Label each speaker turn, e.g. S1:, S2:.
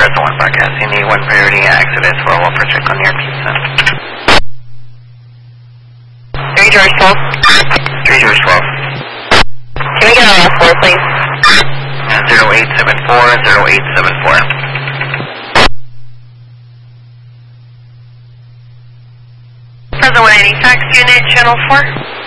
S1: Crescent 1 broadcasting the 1 priority accidents for a welfare check on your pizza.
S2: 3 George 12.
S1: 3 George 12.
S2: Can we get a last 4, please?
S1: 0874, 0874.
S2: Present 180 fax unit, channel 4.